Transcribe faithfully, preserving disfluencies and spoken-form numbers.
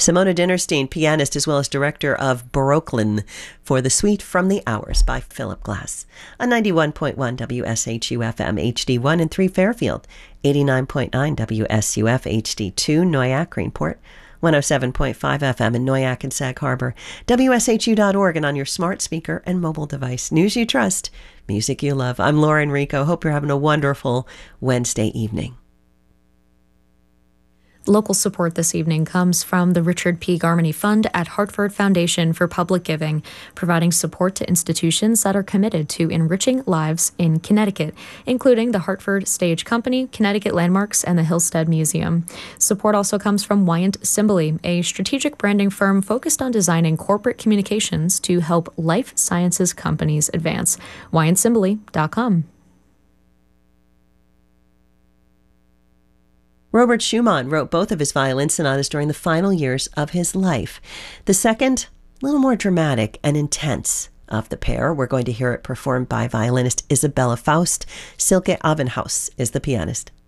Simona Dinnerstein, pianist as well as director of Barocklin, for the Suite from the Hours by Philip Glass. On ninety-one point one W S H U F M H D one in three Fairfield, eighty-nine point nine W S U F H D two Noyak Greenport, one oh seven point five F M in Noyak and Sag Harbor, W S H U dot org, and on your smart speaker and mobile device. News you trust, music you love. I'm Lauren Rico. Hope you're having a wonderful Wednesday evening. Local support this evening comes from the Richard P. Garmany Fund at Hartford Foundation for Public Giving, providing support to institutions that are committed to enriching lives in Connecticut, including the Hartford Stage Company, Connecticut Landmarks, and the Hillstead Museum. Support also comes from Wyant Simbally, a strategic branding firm focused on designing corporate communications to help life sciences companies advance. wyant simbally dot com. Robert Schumann wrote both of his violin sonatas during the final years of his life. The second, a little more dramatic and intense of the pair. We're going to hear it performed by violinist Isabella Faust. Silke Avenhaus is the pianist.